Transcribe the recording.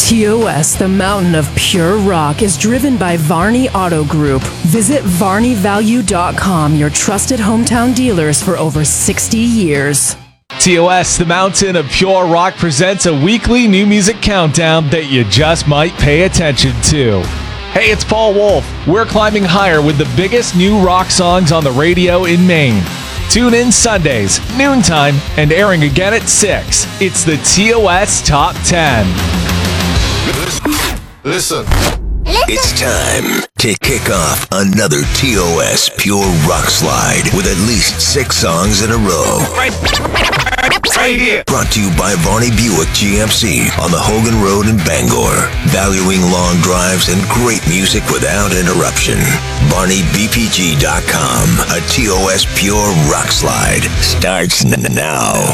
TOS, the mountain of pure rock, is driven by Varney Auto Group. Visit VarneyValue.com, your trusted hometown dealers for over 60 years. TOS, the mountain of pure rock, presents a weekly new music countdown that you just might pay attention to. Hey, it's Paul Wolf. We're climbing higher with the biggest new rock songs on the radio in Maine. Tune in Sundays, noontime, and airing again at 6. It's the TOS Top 10. Listen. It's time to kick off another TOS Pure Rock Slide with at least 6 songs in a row. Right here. Brought to you by Varney Buick GMC on the Hogan Road in Bangor. Valuing long drives and great music without interruption. VarneyBPG.com. A TOS Pure Rock Slide starts now.